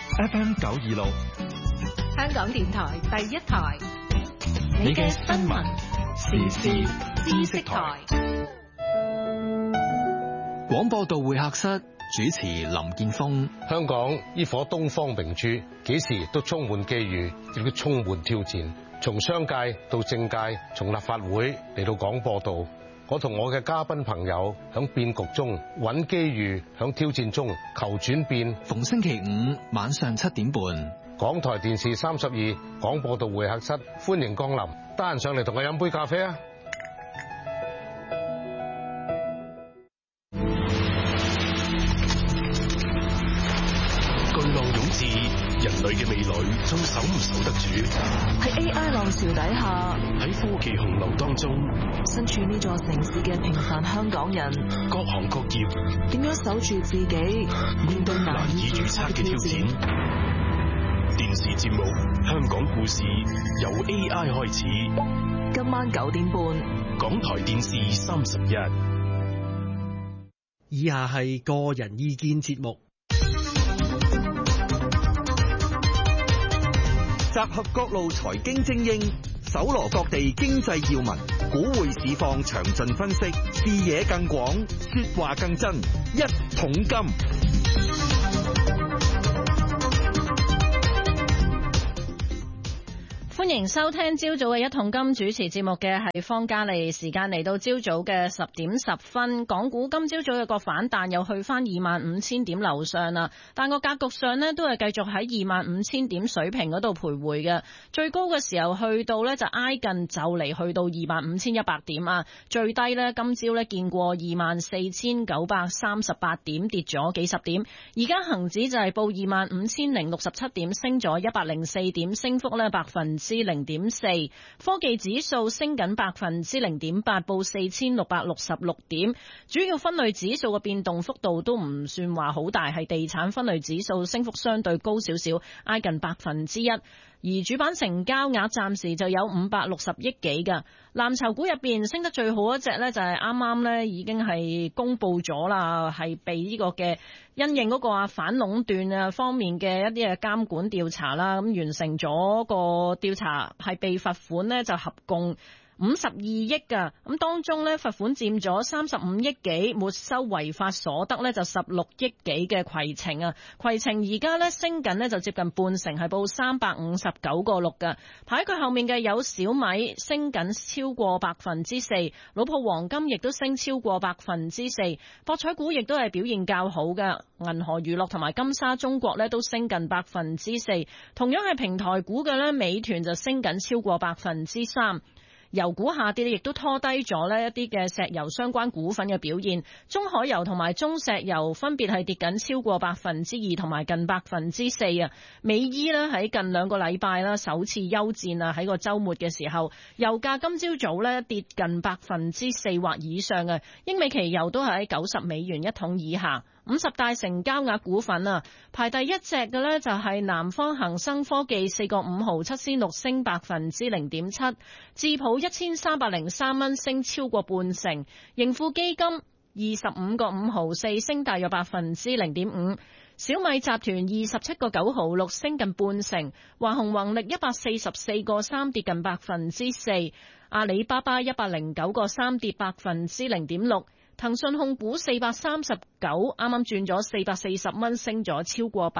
FM 926， 香港電台第一台， 你嘅新聞時事知識台。廣播道會客室主持林建峰。 香港呢顆東方明珠，幾時都充滿機遇，亦都充滿挑戰。從商界到政界，從立法會嚟到廣播道，我同我嘅嘉賓朋友響變局中揾機遇，響挑戰中求轉變。 逢星期五晚上7點半， 港台電視32廣播道會客室，歡迎降臨。得閒上嚟同我飲杯咖啡啊！ 巨浪湧至，人類嘅未來仲守唔守得住？ 喺 AI 浪潮底下， 喺科技洪流當中， 身處呢座城市嘅平凡香港人， 各行各業點樣守住自己，面對難以預測嘅挑戰？ 電視節目《香港故事》由 AI 開始， 今晚9點半， 港台電視31。 以下係個人意見節目。集合各路財經精英，搜羅各地經濟要聞，股匯市況詳盡分析，視野更廣，說話更真。一桶金。 歡迎收聽朝早嘅一桶金，主持節目嘅係方嘉莉。時間嚟到朝早嘅10點10分，港股今朝早有個反彈，又去翻25,000點樓上啦。但個格局上呢，都係繼續喺25,000點水平嗰度徘徊嘅。最高嘅時候去到呢，就挨近就嚟去到25,100點啊。最低呢，今朝呢見過24,938點，跌咗幾十點。而家恒指就係報25,067點，升咗104點，升幅呢0.4%，科技指數升緊0.8%，報4,666點。主要分類指數嘅變動幅度都唔算話好大，係地產分類指數升幅相對高少少，挨近1%。而主板成交額暫時就有560億幾㗎。藍籌股入邊升得最好一隻呢，就係啱啱呢已經係公布咗啦，係被呢個嘅因應嗰個反壟斷啊方面嘅一啲嘅監管調查啦，咁完成咗個調查，係被罰款呢就合共52億㗎，咁當中呢罰款佔咗35億幾，沒收違法所得呢就16億幾嘅攜程啊，攜程而家呢升緊呢就接近半成，係報359.6㗎。排佢後面嘅有小米升緊超過4%，老鋪黃金亦都升超過4%，博彩股亦都係表現較好嘅，銀河娛樂同埋金沙中國呢都升近4%，同樣係平台股嘅呢，美團就升緊超過3%。油股下跌亦都拖低咗呢一啲嘅石油相關股份嘅表現，中海油同埋中石油分別係跌緊超過2%同埋近4%啊。美伊呢喺近2個禮拜啦首次休戰啊，喺個週末嘅時候，油價今朝早呢跌近4%或以上嘅，英美期油都係喺90美元一桶以下。50大成交額股份啊，排第一隻嘅呢就係南方恒生科技4個5毫7仙6升0.7%，智普1303蚊升超過半成，盈富基金25個5毫4升大約0.5%，小米集團27個9毫6升近半成，華虹宏力144個3跌近4%，阿里巴巴109個3跌0.6%。騰訊控股439，啱啱轉咗440蚊，升咗超過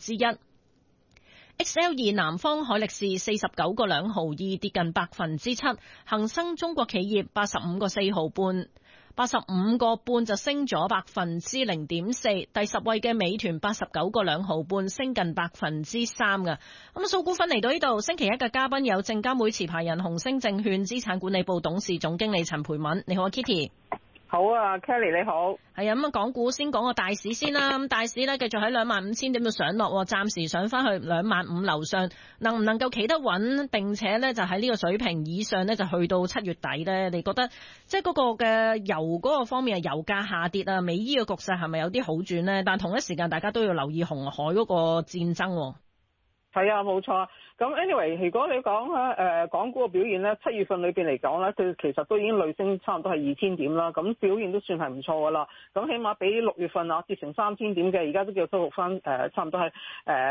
1%。XL2 南方海力士49個2毫2跌近7%，恒生中國企業85個4毫半，85個半就升咗0.4%。第10位嘅美團89個2毫半，升近3%噶。咁數股份嚟到呢度，星期一嘅嘉賓有證監會持牌人紅星證券資產管理部董事總經理陳蓓敏。你好啊 Kitty。 好啊 Kelly 你好。 係啊，咁啊港股先講個大市先啦。咁大市呢繼續喺25,000點度上落，暫時上翻去25,000樓上，能唔能夠企得穩，並且呢就喺呢個水平以上呢，就去到7月底呢？你覺得即係嗰個嘅油嗰個方面係油價下跌啊，美伊嘅局勢係咪有啲好轉呢？但同一時間大家都要留意紅海嗰個戰爭。 係啊，冇錯啊。咁 anyway， 如果你講港股嘅表現咧，7月份裏邊嚟講咧，佢其實都已經累升差唔多係2000點啦，咁表現都算係唔錯噶啦。咁起碼比6月份啊跌成3000點嘅，而家都叫收復翻差唔多係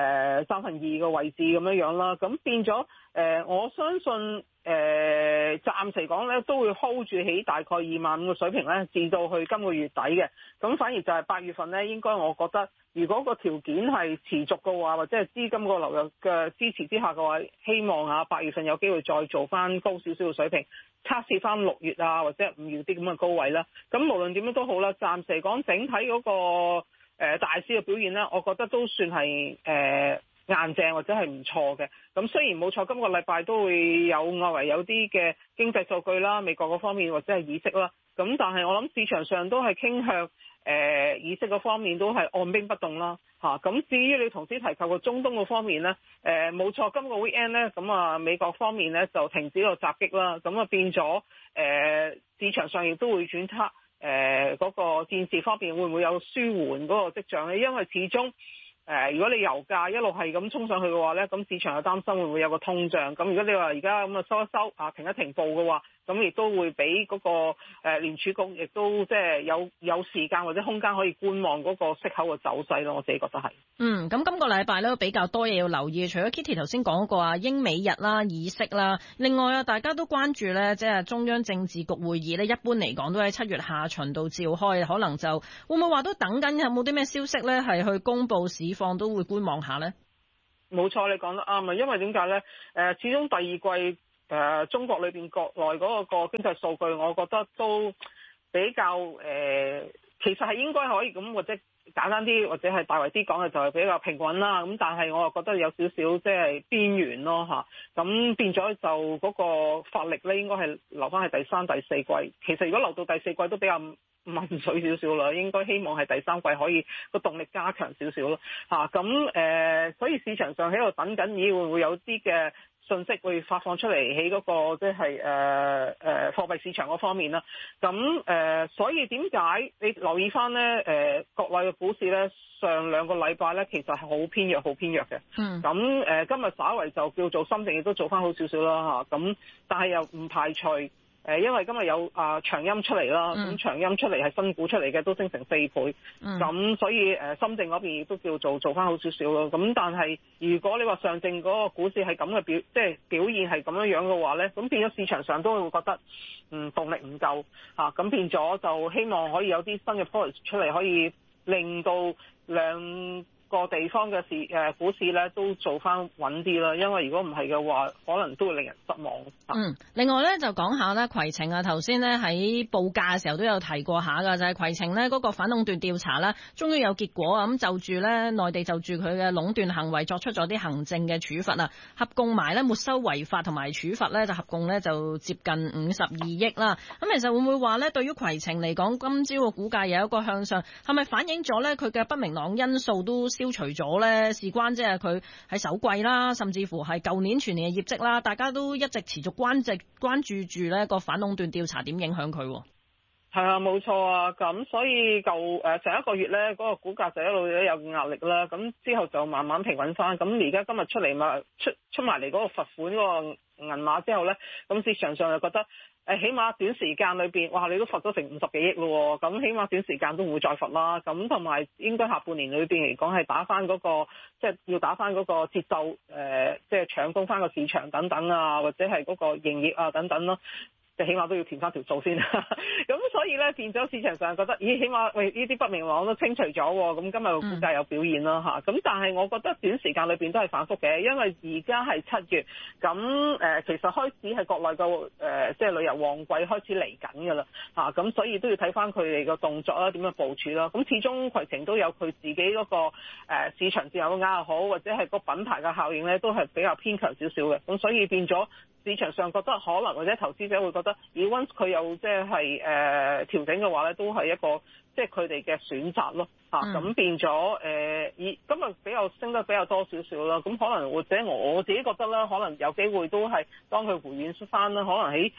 2/3嘅位置咁樣啦。咁變咗我相信暫時嚟講咧都會 hold 住起大概25000嘅水平咧，至到去今個月底嘅。咁反而就係8月份咧，應該我覺得如果個條件係持續嘅話，或者係資金個流入嘅支持之下嘅話，希望8月份有機會再做翻高少少嘅水平，測試翻6月啊或者5月啲咁嘅高位啦。咁無論點樣都好啦，暫時嚟講整體嗰個大市嘅表現咧，我覺得都算係硬淨或者係唔錯嘅。咁雖然冇錯，今個禮拜都會有外圍有啲嘅經濟數據啦，美國嗰方面或者係議息啦。咁但係我諗市場上都係傾向議息嗰方面都係按兵不動啦。咁至於你頭先提及嘅中東嗰方面咧，冇錯，今個 weekend 咧，咁美國方面咧就停止個襲擊啦。咁變咗市場上亦都會轉測嗰個戰事方面會唔會有舒緩嗰個跡象咧？因為始終如果你油價一路係咁衝上去嘅話咧，咁市場又擔心會唔會有個通脹。咁如果你話而家咁收一收停一停步嘅話，咁亦都會俾嗰個聯儲局亦都即係有時間或者空間可以觀望嗰個息口嘅走勢咯。我自己覺得係。 咁今個禮拜咧比較多嘢要留意，除咗 Kitty 頭先講過英美日啦、議息啦，另外大家都關注咧，即係中央政治局會議咧，一般嚟講都喺7月下旬度召開，可能就會唔會話都等緊有冇啲咩消息咧係去公佈市況都會觀望下咧？ 冇錯，你講得啱啊！因為點解咧？始終第二季中國裏邊國內嗰個經濟數據，我覺得都比較其實係應該可以咁，或者簡單啲，或者係大圍啲講嘅就係比較平穩啦。咁但係我又覺得有少少即係邊緣咯嚇。咁變咗就嗰個發力咧，應該係留翻喺第三、第四季。其實如果留到第四季都比較問水少少啦，應該希望係第三季可以個動力加強少少咯嚇。咁所以市場上喺度等緊，會唔會有啲嘅信息會發放出嚟喺嗰個即係貨幣市場嗰方面啦。咁所以點解你留意翻咧？國內嘅股市咧，上2個禮拜咧其實係好偏弱嘅。咁今日稍為就叫做深證亦都做翻好少少啦嚇。咁但係又唔排除。因為今日有長陰出嚟啦，咁長陰出嚟係新股出嚟嘅，都升成4倍，咁所以深證嗰邊亦都叫做翻好少少咯。咁但係如果你話上證嗰個股市係咁嘅表現係咁樣嘅話咧，咁變咗市場上都會覺得動力唔夠咁變咗就希望可以有啲新嘅 policy 出嚟，可以令到兩個地方嘅股市咧都做翻穩啲啦，因為如果唔係嘅話，可能都會令人失望。 另外咧就講下咧攜程啊，頭先咧喺報價嘅時候都有提過下噶，就係攜程咧嗰個反壟斷調查咧，終於有結果啊！咁就住咧內地就住佢嘅壟斷行為作出咗啲行政嘅處罰啊，合共埋咧沒收違法同埋處罰咧，就合共咧就接近52億啦。咁其實會唔會話咧，對於攜程嚟講，今朝嘅股價有一個向上，係咪反映咗咧佢嘅不明朗因素都消除咗咧？事關即係佢喺首季啦，甚至乎係舊年全年嘅業績啦，大家都一直持續關注住咧個反壟斷調查點影響佢。 係啊，冇錯啊。咁所以上一個月咧嗰個股價就一路都有壓力啦。咁之後就慢慢平穩翻。咁而家今日出嚟嘛，出埋嚟嗰個罰款嗰個銀碼之後咧，咁市場上就覺得起碼短時間裏邊，哇！你都罰咗成50幾億咯，咁起碼短時間都唔會再罰啦。咁同埋應該下半年裏邊嚟講係打翻嗰個，即係要打翻嗰個節奏，即係搶攻翻個市場等等啊，或者係嗰個營業啊等等咯。即起碼都要填翻條數先，咁所以咧變咗市場上覺得，咦，起碼喂呢啲不明朗都清除咗，咁今日個股價有表現啦嚇。咁但係我覺得短時間裏邊都係反覆嘅，因為而家係7月，咁其實開始係國內個即係旅遊旺季開始嚟緊㗎啦嚇，咁所以都要睇翻佢哋個動作啦，點樣部署啦。咁始終攜程都有佢自己嗰個市場佔有額又好，或者係個品牌嘅效應咧，都係比較偏強少少嘅。咁所以變咗市場上覺得可能或者投資者會覺得，如果佢有即係調整嘅話咧，都係一個即係佢哋嘅選擇咯嚇。咁變咗今日比較升得比較多少少啦。咁可能或者我自己覺得啦，可能有機會都係當佢回軟翻啦，可能喺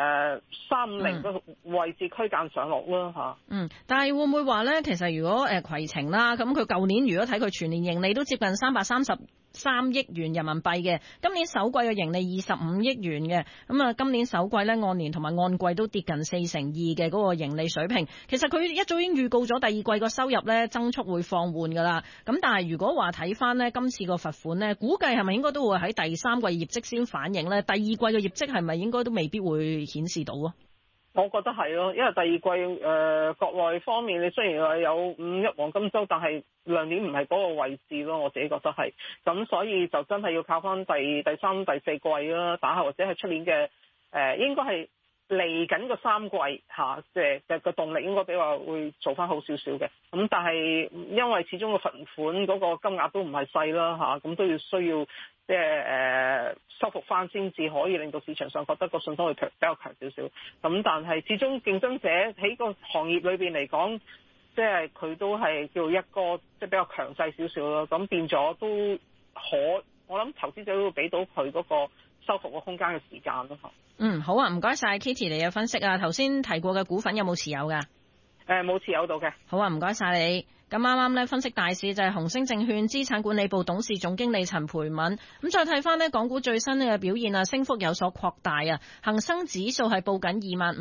350個位置區間上落啦嚇。 但係會唔會話咧？其實如果攜程啦，咁佢舊年如果睇佢全年盈利都接近330 3億元人民幣嘅。今年首季嘅盈利25億元嘅，咁啊今年首季咧按年同埋按季都跌近42%嘅嗰個盈利水平。其實佢一早已經預告咗第二季個收入咧增速會放緩噶啦。咁但係如果話睇翻呢今次個罰款呢，估計係咪應該都會喺第三季業績先反映呢？第二季嘅業績係咪應該都未必會顯示到啊？ 我覺得係咯，因為第二季國內方面，你雖然話有5一黃金週，但係亮點唔係嗰個位置咯，我自己覺得係。咁所以就真係要靠翻第三、第四季啦，打下或者係出年嘅應該係嚟緊個3季嚇，即係個動力應該比較會做翻好少少嘅。咁但係因為始終個罰款嗰個金額都唔係細啦嚇，咁都要需要即係收復翻先至可以令到市場上覺得個信心會比較強少少。咁但係始終競爭者喺個行業裏邊嚟講，即係佢都係叫一個即係比較強勢少少咯。咁變咗都我諗投資者都會俾到佢嗰個收復個空間嘅時間咯嚇。 好啊，唔該晒 Kitty 你嘅分析啊。頭先提過嘅股份有冇持有㗎？ 冇持有到嘅。 好啊，唔該晒你。咁啱啱咧分析大市就係紅星證券資產管理部董事總經理陳培敏。咁再睇翻呢港股最新嘅表現啊，升幅有所擴大啊。恒生指數係報緊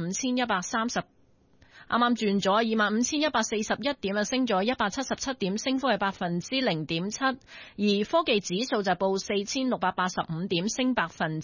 25,130，啱啱轉咗25,141點啊，升咗177點，升幅係0.7%。而科技指數就報4,685點，升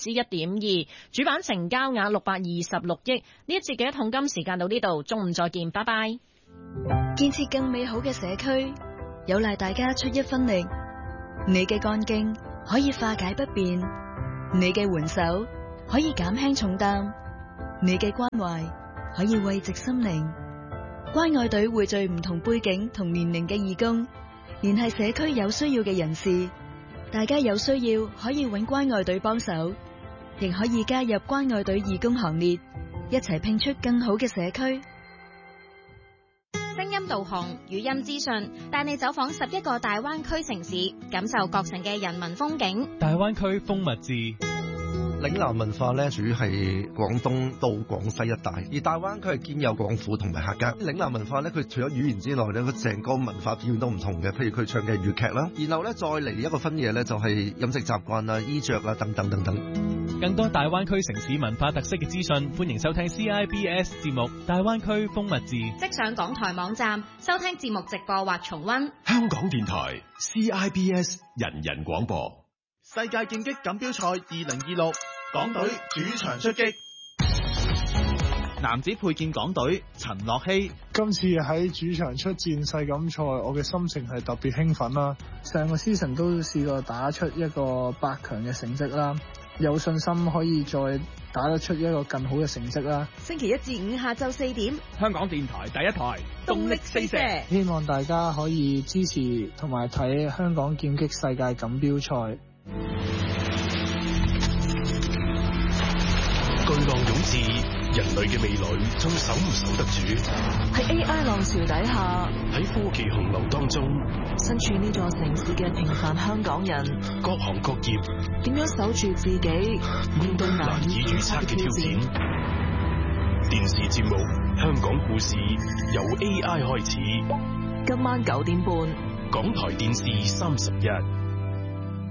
1.2%。主板成交額626億。呢一節嘅一桶金時間到呢度，中午再見，拜拜。 建設更美好嘅社區，有賴大家出一分力。你嘅幹勁可以化解不便，你嘅援手可以減輕重擔，你嘅關懷可以慰藉心靈。關愛隊匯聚唔同背景同年齡嘅義工，聯繫社區有需要嘅人士。大家有需要可以揾關愛隊幫手，亦可以加入關愛隊義工行列，一齊拼出更好嘅社區。 聲音導航、語音資訊，帶你走訪11個大灣區城市，感受各城嘅人文風景。 大灣區風物志。 嶺南文化咧，主要係廣東到廣西一帶，而大灣區係兼有廣府同埋客家。嶺南文化咧，佢除咗語言之外咧，佢成個文化表現都唔同嘅。譬如佢唱嘅粵劇啦，然後咧再嚟一個分野咧，就係飲食習慣啊、衣着啊等等等等。 更多大灣區城市文化特色嘅資訊，歡迎收聽 CIBS 節目《大灣區風物志》。 即上港台網站收聽節目直播或重溫。 香港電台 CIBS 人人廣播。 世界劍擊錦標賽2026，港隊主場出擊。男子佩劍港隊陳樂希， 今次喺主場出戰世錦賽，我嘅心情係特別興奮啦。上個 season 都試過打出一個8強嘅成績啦，有信心可以再打得出一個更好嘅成績啦。 星期1至5下晝4點， 香港電台第一台動力四射， 希望大家可以支持同埋睇香港劍擊世界錦標賽。 巨浪湧至，人類嘅未來仲守唔守得住？ 喺 AI 浪潮底下， 喺科技洪流當中， 身處呢座城市嘅平凡香港人， 各行各業點樣守住自己，面對難以預測嘅挑戰？ 電視節目《香港故事》由 AI 開始， 今晚9點半， 港台電視31。